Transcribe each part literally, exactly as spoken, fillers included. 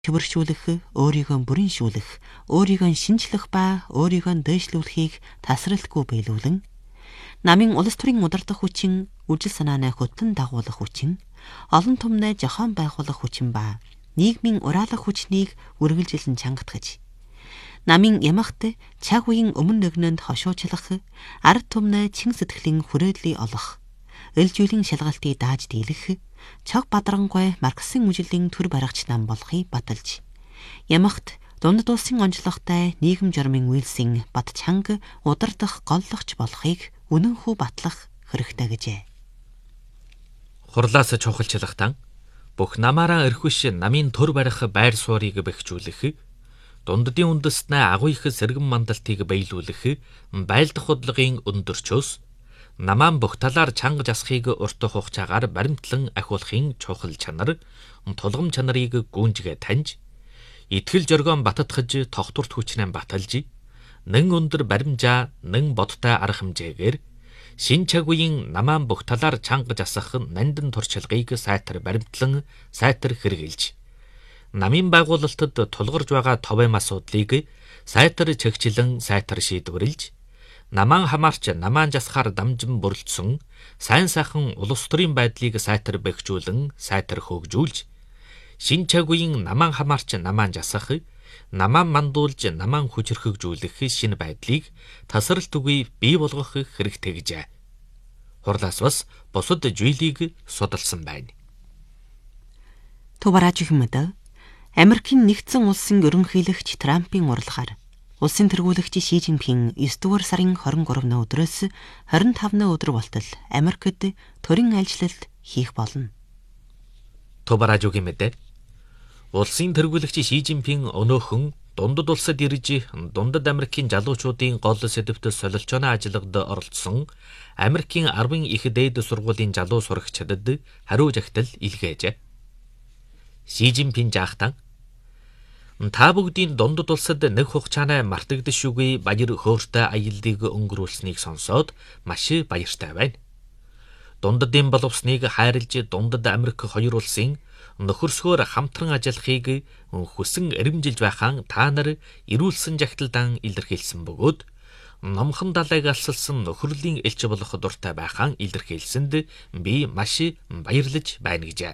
төвөршүүлэх, өөрийгөө бүрэншүүлэх, өөрийгөө шинжлэх ба өөрийгөө дээшлүүлэхийг тасралтгүй биелүүлэн, намын улс төрийн удирдах хүчин, үжил санааны хөтлөн дагуулах хүчин, олон түмнээ зохион байгуулах хүчин ба нийгмийн ураалах хүчнийг үргэлжилэн чангатгаж, намын ямагт цаг үеийн өмнө нэгнэнд хошуучлах, ард түмнээ чин сэтгэлийн хүрээллий олох, элжүүлийн шалгалтыг дааж дийлэх, цог бадрангуй марксийн үжилийн төр баригч нам болохыг баталж, ямагт дундад улсын онцлогтой нийгэм журмын үйлсийн бат чанга удирдах голлогч болохыг үнэнхүү батлах хэрэгтэй гэжээ. Хурлаас чухалчлахтан бүх намаараа эрхвиш намын төр барих байр суурийг бэхжүүлэх, дунддын үндэснээ агуу их сэргэн мандалтыг биелүүлэх, байлдах худлагын өндөрчөөс намаан бүх талаар чанга жасахыг урт хугацаагаар баримтлан ахиулахын чухал чанар, тулгам чанарыг гүнжгээ таньж, итгэл жоргоон баттгаж тогтворт хүчнээ баталж, нэн өндөр баримжаа, нэн бодтой арга хэмжээгээр шин цаг үеийн намаан бүх талаар чанга жасах нандин туршлагыг сайтар баримтлан, сайтар хэрэгжилж, намын байгуулалтад тулгарч байгаа товэм асуудлыг сайтар чигчлэн, сайтар шийдвэрлэж, намаан хамаарч намаан жасахаар дамжин бүрэлдсэн сайн сайхан улс төрийн байдлыг сайтар бэхжүүлэн, сайтар хөгжүүлж, шин цаг үеийн намаан хамаарч намаан жасах, намаан мандуулж намаан хүчрхэгжүүлэх шинэ байдлыг тасралт үгүй бий болгох хэрэгтэй гэжээ. Хурлаас бас бусад зүйлийг судалсан байна. Тубараж ихмэд Америкийн нэгдсэн улсын ерөнхийлөгч Трампын уралгаар улсын тэргүүлэгч Ши Жинпин есдүгээр сарын хорин гуравны өдрөөс хорин тавны өдөр болтол Америкт төрийн айлчлалт хийх болно. Тубараж ихмэд улсын тэргүүлэгч Ши Жинпин өнөөхөн дундад улсад ирж дундад Америкийн залуучуудын гол сэдвт солилцооны ажиллагад оролцсон Америкийн арван их дээд сургуулийн залуу сурагчдад хариу жагтал илгээжээ. Ши Жинпин жаахтан та бүгдийн дундад улсад нэг хугацааны мартагдшгүй баяр хөөртэй аяллыг өнгөрүүлснийг сонсоод маш баяртай байна. Дундадын боловсныг хайрлж дундад Америк хоёр улсын нөхөрсгөөр хамтран ажиллахыг хүсэн эрэмжилж байхаан та нар ирүүлсэн жагталдан илэрхийлсэн бөгөөд номхон далайг алсалсан нөхөрлийн элч болох дуртай байхаан илэрхийлсэнд би маш баярлаж байна гэжээ.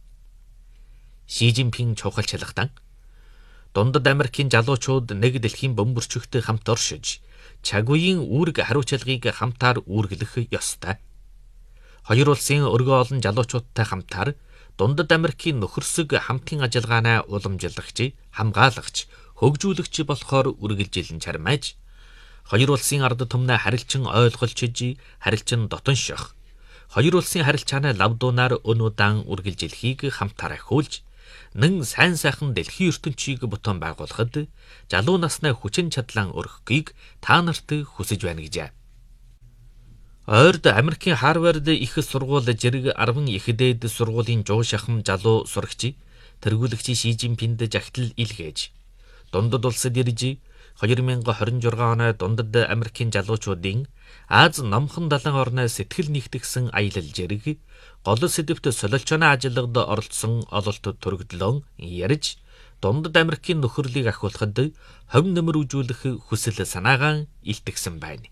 Ши Жинпин чухалчлахтан дундад Америкийн залуучууд нэг дэлхийн бөмбөрчөгтэй хамт оршиж, цаг үеийн үүрэг хариуцлагыг хамтаар үүргэлэх ёстой. Хоёр улсын өргөө олон залуучуудтай хамтаар дундад Америкийн нөхөрсөг хамтын ажиллагаанаа уламжлагч, хамгаалагч, хөгжүүлэгч болохоор үргэлжилэн чармайж, хоёр улсын ард түмнээ харилцан ойлголцож, харилцан дотонших, хоёр улсын харилцааны лавдуунаар өн удаан үргэлжилхийг хамтаар ахиулж, нэн сайн сайхан дэлхийн ертөнцийг бутан байгуулахад залуу насны хүчин чадлан өргөхийг та нарт хүсэж байна гэжээ. Ойрд Америкийн Харвард их сургууль зэрэг арван их дээд сургуулийн жуу шахам залуу сурагч тэргүүлэгч Ши Жинпинд жагтал илгээж, дундад улсад ирж хоёр мянга хорин жургаан оны дундад Америкийн залуучуудын Аз номхон далайн орны сэтгэл нэгтгэсэн аялал зэрэг гол сэдвт солилцооны ажиллагад оролцсон ололт төрөгдлөн ярьж, дундад Америкийн нөхөрлийг ахиулахад ховь нэмэр үзүүлэх хүсэл санаагаан илтгэсэн байна.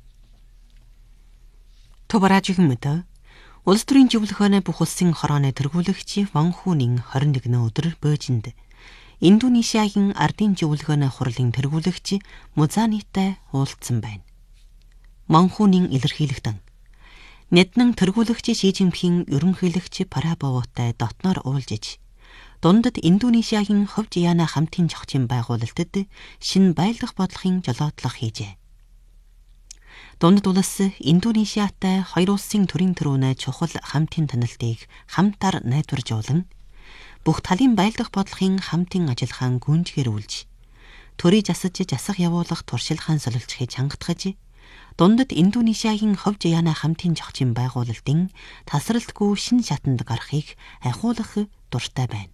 Тубараж ихмэд улс төрийн зөвлөхөөний бүх улсын хорооны тэргүүлэгч Ван Хүнийн хорин нэгний өдөр Бээжинд Индонезиагийн ардын зөвлөхөөний хурлын тэргүүлэгч Музанитай уулзсан байна. Ван Хүнийн илэрхийлэгтэн Нэтнэн тэргүүлэгч Ши Жинпин ерөнхийлөгч Парабовтой дотноор уулзж, дундад Индонезиагийн ховж яана хамтын зохицын байгуулалтад шинэ байлдах бодлогын жолоодлого хийжээ. Дундад улс Индонезиатай хоёр улсын төрийн төрөөнөө чухал хамтын танилтыг хамтаар найдваржуулан, бүх талын байлдах бодлогын хамтын ажиллагаан гүнжгэрүүлж, төрийг засаж засах явуулах туршилгаан солилцохыг чангатгаж, дундад Индонезиагийн ховж яана хамтын зохицын байгуулалтын тасралтгүй шинэ шатанд гарахыг ахиулах дуртай байна.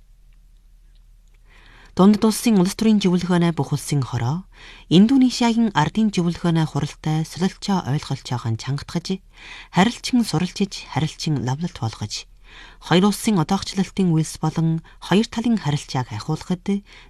Дундад улсын улс төрийн зөвлөхөөнөө бүх улсын хороо Индонезиагийн ардын зөвлөхөөнөө хуралтай солилцоо ойлголцоогоо чангатгаж, харилцан суралцж, харилцан лавлалт болгож, Хоёр улсын одоогчлалтын үйлс болон хоёр талын харилцааг ахиулахад